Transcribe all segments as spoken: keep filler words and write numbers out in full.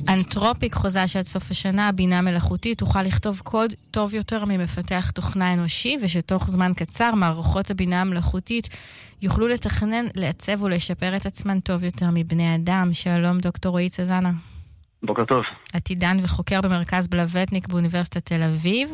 אנתרופיק חוזה שעד סוף השנה הבינה מלאכותית תוכל לכתוב קוד טוב יותר ממפתח תוכנה אנושי, ושתוך זמן קצר מערכות הבינה המלאכותית יוכלו לתכנן, לעצב ולשפר את עצמן טוב יותר מבני אדם. שלום דוקטור רועי צזנה. בוקר טוב. עתידן וחוקר במרכז בלווטניק באוניברסיטת תל אביב.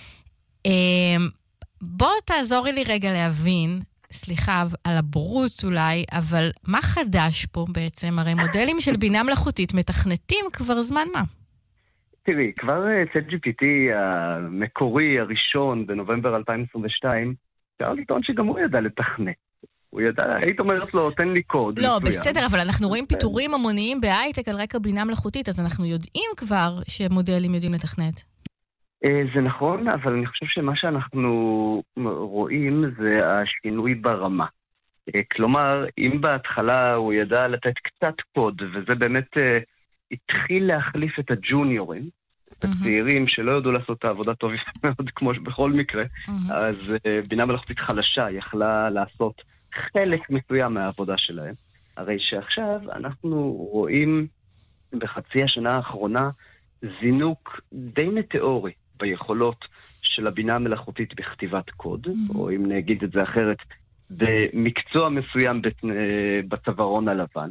בוא תעזור לי רגע להבין, סליחה, על הבורות אולי, אבל מה חדש פה בעצם? הרי מודלים של בינה מלאכותית מתכנתים כבר זמן מה? תראי, כבר צ'אט ג'י פי טי המקורי הראשון בנובמבר אלפיים עשרים ושתיים, אפשר לטעון שגם הוא ידע לתכנת. הוא ידע, היית אומרת לו, תן לי קוד. לא, בסדר, אבל אנחנו רואים פיתורים המוניים בהייטק על רקע בינה מלאכותית, אז אנחנו יודעים כבר שמודלים יודעים לתכנת. זה נכון, אבל אני חושב שמה שאנחנו רואים זה השינוי ברמה. כלומר, אם בהתחלה הוא ידע לתת קצת קוד, וזה באמת התחיל להחליף את הג'וניורים, את הצעירים שלא יודעו לעשות את העבודה טוב מאוד, כמו בכל מקרה, אז בינה מלאכותית חלשה יכלה לעשות חלק מסוים מהעבודה שלהם. הרי שעכשיו אנחנו רואים בחצי השנה האחרונה זינוק די מטאורי ביכולות של הבינה המלאכותית בכתיבת קוד, mm-hmm. או אם נגיד את זה אחרת, במקצוע מסוים בצווארון הלבן.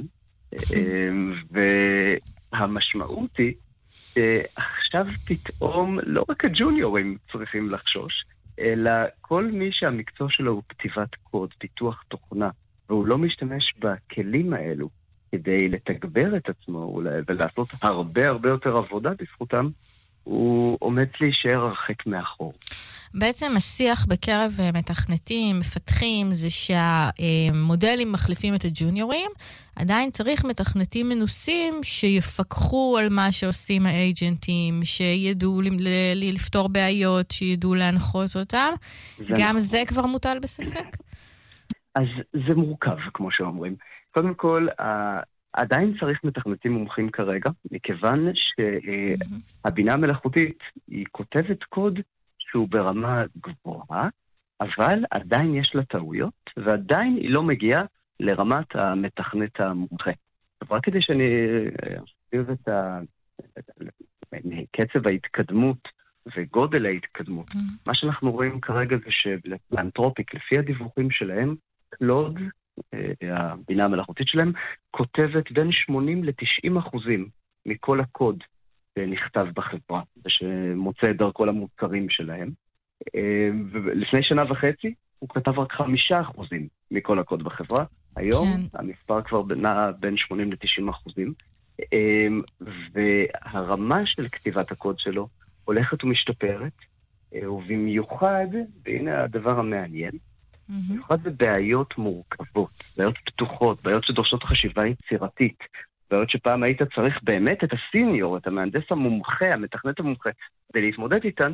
והמשמעות היא שעכשיו פתאום לא רק הג'וניורים צריכים לחשוש, אלא כל מי שהמקצוע שלו הוא כתיבת קוד, פיתוח תוכנה, והוא לא משתמש בכלים האלו כדי לתגבר את עצמו ולעשות הרבה הרבה יותר עבודה בזכותם, הוא עומד להישאר הרחק מאחור. בעצם השיח בקרב מתכנתים, מפתחים, זה שהמודלים מחליפים את הג'וניורים, עדיין צריך מתכנתים מנוסים שיפקחו על מה שעושים האג'נטים, שידעו לפתור בעיות, שידעו להנחות אותם. גם זה כבר מוטל בספק? אז זה מורכב, כמו שאומרים. קודם כל, עדיין צריך מתכנתים מומחים כרגע, מכיוון שהבינה המלאכותית היא כותבת קוד שהוא ברמה גבוהה, אבל עדיין יש לה טעויות, ועדיין היא לא מגיעה לרמת המתכנת המומחה. רק כדי שאני אסביר את קצב ההתקדמות וגודל ההתקדמות, מה שאנחנו רואים כרגע זה שבאנתרופיק, לפי הדיווחים שלהם, קלוד, הבינה המלאכותית שלהם, כותבת בין שמונים לתשעים אחוזים מכל הקוד שנכתב בחברה, ושמוצא את דרכו למוצרים שלהם. לפני שנה וחצי הוא כתב רק חמישה אחוזים מכל הקוד בחברה. היום כן. המספר כבר נע בין שמונים לתשעים אחוזים. והרמה של כתיבת הקוד שלו הולכת ומשתפרת, ובמיוחד, והנה הדבר המעניין, במיוחד בבעיות מורכבות, בעיות פתוחות, בעיות שדורשות חשיבה יצירתית, בעיות שפעם היית צריך באמת את הסיניור, את המהנדס המומחה, המתכנת המומחה, כדי להתמודד איתן,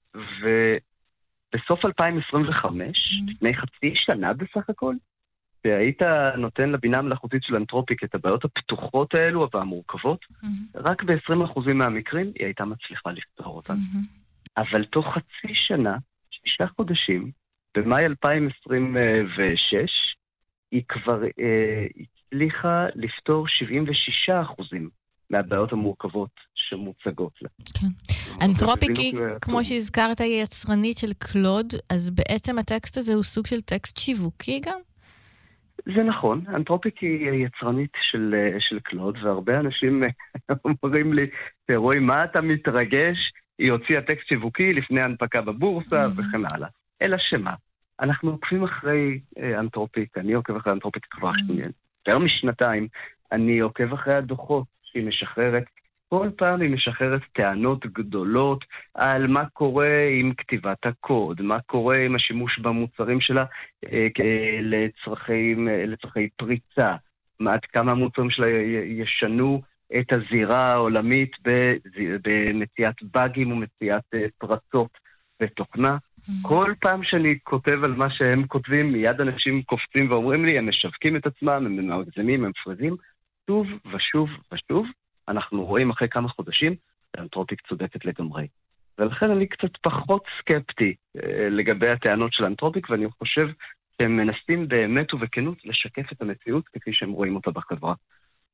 ובסוף אלפיים עשרים וחמש, לפני חצי שנה בסך הכל, שהיית נותן לבינה המלאכותית של אנתרופיק את הבעיות הפתוחות האלו והמורכבות, רק ב-עשרים אחוזים מהמקרים היא הייתה מצליחה לפתור אותן. אבל תוך חצי שנה, שישה חודשים, במאי אלפיים עשרים ושש, היא כבר אה, הצליחה לפתור שבעים ושישה אחוזים מהבעיות המורכבות שמוצגות לה. כן. אנתרופיק היא, כמו שהזכרת, היא יצרנית של קלוד, אז בעצם הטקסט הזה הוא סוג של טקסט שיווקי גם? זה נכון, אנתרופיק היא יצרנית של, של קלוד, והרבה אנשים אומרים לי, רואי, מה אתה מתרגש? היא הוציאה טקסט שיווקי לפני הנפקה בבורסה וכן הלאה. אלא שמה, אנחנו עוקבים אחרי אנתרופיק, אני עוקב אחרי אנתרופיק כבר שנייה. יותר משנתיים, אני עוקב אחרי הדוחות שהיא משחררת. כל פעם היא משחררת טענות גדולות על מה קורה עם כתיבת הקוד, מה קורה עם השימוש במוצרים שלה לצרכי, לצרכי פריצה, עד כמה המוצרים שלה ישנו את הזירה העולמית במציאת באגים ומציאת פרצות בתוכנה. כל פעם שאני כותב על מה שהם כותבים, מיד אנשים קופצים ואומרים לי, הם משווקים את עצמם, הם מגזימים, הם מפרזים, שוב ושוב ושוב, אנחנו רואים אחרי כמה חודשים, אנתרופיק צודקת לגמרי. ולכן אני קצת פחות סקפטי אה, לגבי הטענות של אנתרופיק, ואני חושב שהם מנסים באמת ובכנות לשקף את המציאות כפי שהם רואים אותה בחברה.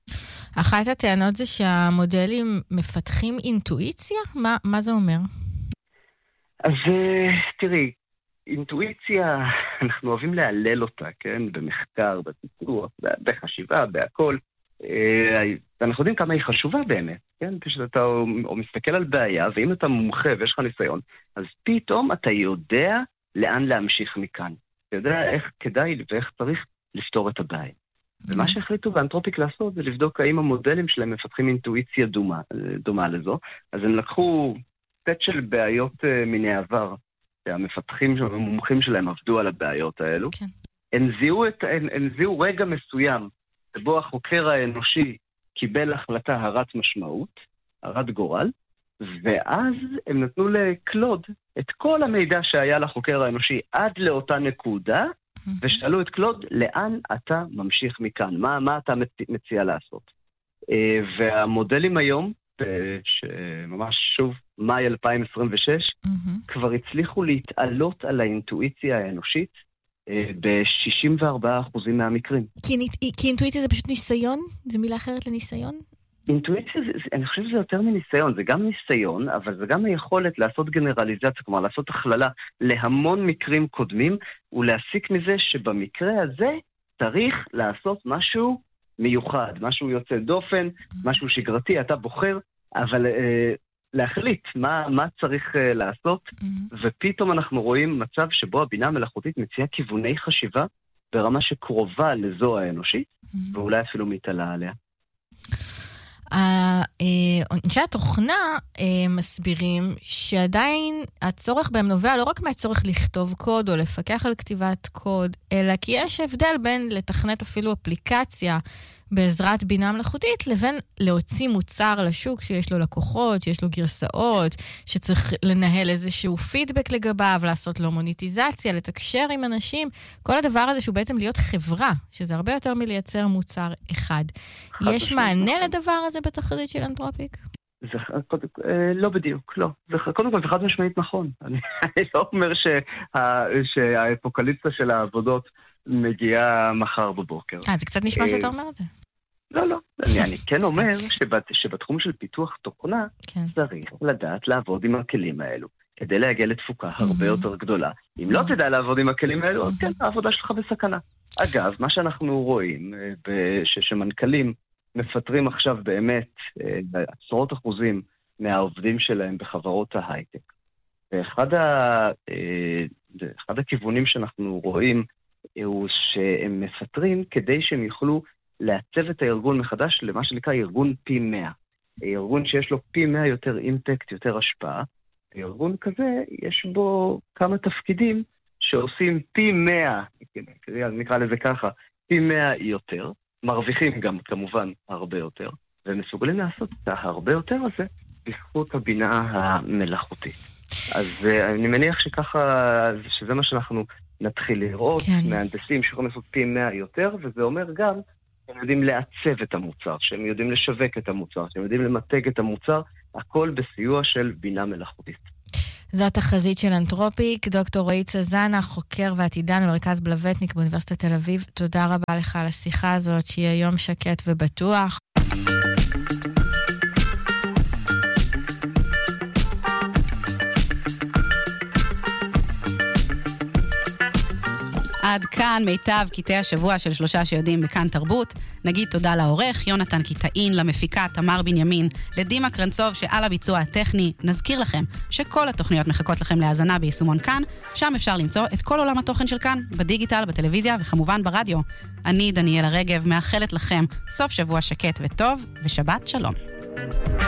אחת הטענות זה שהמודלים מפתחים אינטואיציה? מה, מה זה אומר? אז תראי, אינטואיציה, אנחנו אוהבים להלל אותה, כן? במחקר, בפיתוח, בחשיבה, בהכל. אנחנו יודעים כמה היא חשובה באמת, כן? כשאתה או מסתכל על בעיה, ואם אתה מומחה ויש לך ניסיון, אז פתאום אתה יודע לאן להמשיך מכאן. אתה יודע איך כדאי ואיך צריך לפתור את הבעיה. ומה שהחליטו באנתרופיק לעשות זה לבדוק האם המודלים שלהם מפתחים אינטואיציה דומה, דומה לזו. אז הם לקחו סט של בעיות מן העבר, שהמפתחים, המומחים שלהם עבדו על הבעיות האלו. כן. הם זיהו, את, הם, הם זיהו רגע מסוים, שבו החוקר האנושי קיבל החלטה הרת משמעות, הרת גורל, ואז הם נתנו לקלוד את כל המידע שהיה לחוקר האנושי עד לאותה נקודה, ושאלו את קלוד, לאן אתה ממשיך מכאן? מה, מה אתה מציע לעשות? והמודלים היום, שממש שוב, מאי אלפיים עשרים ושש, כבר הצליחו להתעלות על האינטואיציה האנושית ב-שישים וארבעה אחוז מהמקרים. כי אינטואיציה זה פשוט ניסיון? זה מילה אחרת לניסיון? אינטואיציה, אני חושב שזה יותר מניסיון, זה גם ניסיון, אבל זה גם היכולת לעשות גנרליזציה, כלומר לעשות הכללה להמון מקרים קודמים, ולהסיק מזה שבמקרה הזה צריך לעשות משהו מיוחד, משהו יוצא דופן, משהו שגרתי, אתה בוחר, אבל אה, להחליט מה, מה צריך אה, לעשות, ופתאום אנחנו רואים מצב שבו הבינה המלאכותית מציעה כיווני חשיבה, ברמה שקרובה לזו האנושית, ואולי אפילו מתעלה עליה. אנשי התוכנה מסבירים שעדיין הצורך בהם נובע לא רק מהצורך לכתוב קוד או לפקח על כתיבת קוד, אלא כי יש הבדל בין לתכנת אפילו אפליקציה בעזרת בינה מלאכותית, לבין להוציא מוצר לשוק שיש לו לקוחות, שיש לו גרסאות, שצריך לנהל איזשהו פידבק לגביו, לעשות לו מוניטיזציה, לתקשר עם אנשים, כל הדבר הזה שהוא בעצם להיות חברה, שזה הרבה יותר מלייצר מוצר אחד. יש מענה לדבר הזה בתחזית של אנתרופיק? זה, קודם, לא בדיוק, לא. זה, קודם כל, זה חד משמעית נכון. אני, אני לא אומר שה, שהאפוקליפסה של העבודות מגיעה מחר בבוקר. אה, זה קצת נשמע שאתה אומר את זה. לא, לא. אני, אני כן אומר שבת, שבתחום של פיתוח תוכנה, כן. צריך לדעת לעבוד עם הכלים האלו, כדי להגיע לתפוקה הרבה יותר גדולה. אם לא תדע לעבוד עם הכלים האלו, אז כן, העבודה שלך בסכנה. אגב, מה שאנחנו רואים, שמנכ"לים מפטרים עכשיו באמת עשרות אחוזים מהעובדים שלהם בחברות ההייטק. ואחד ה, אחד הכיוונים שאנחנו רואים הוא שהם מפטרים כדי שהם יוכלו לעצב את הארגון מחדש למה שנקרא ארגון פי מאה. ארגון שיש לו פי מאה יותר אימפקט, יותר השפעה. ארגון כזה יש בו כמה תפקידים שעושים פי מאה, נקרא לזה ככה, פי מאה יותר. מרוויחים גם כמובן הרבה יותר, ומסוגלים לעשות את הרבה יותר הזה בזכות הבינה המלאכותית. אז אני מניח שככה, שזה מה שאנחנו נתחיל לראות, כן. מהנדסים שיכולים לעשות פי מאה יותר, וזה אומר גם שהם יודעים לעצב את המוצר, שהם יודעים לשווק את המוצר, שהם יודעים למתג את המוצר, הכל בסיוע של בינה מלאכותית. זו התחזית של אנתרופיק, דוקטור רועי צזנה, חוקר ועתידן במרכז בלווטניק באוניברסיטת תל אביב. תודה רבה לך על השיחה הזאת, שיהיה יום שקט ובטוח. עד כאן מיטב קטעי השבוע של שלושה שיודעים בכאן תרבות. נגיד תודה לעורך יונתן קיטאין, למפיקה תמר בנימין, לדימה קרנצוב שעל הביצוע הטכני. נזכיר לכם שכל התוכניות מחכות לכם להאזנה ביישומון כאן, שם אפשר למצוא את כל עולם התוכן של כאן, בדיגיטל, בטלוויזיה וכמובן ברדיו. אני דניאלה רגב מאחלת לכם סוף שבוע שקט וטוב ושבת שלום.